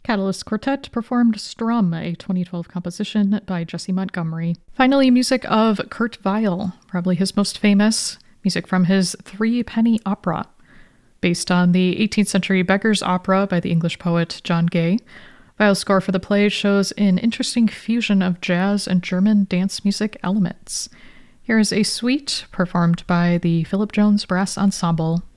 Catalyst Quartet performed Strum, a 2012 composition by Jesse Montgomery. Finally, music of Kurt Weill, probably his most famous, music from his Three Penny Opera. Based on the 18th century Beggar's Opera by the English poet John Gay, Weill's score for the play shows an interesting fusion of jazz and German dance music elements. Here is a suite performed by the Philip Jones Brass Ensemble.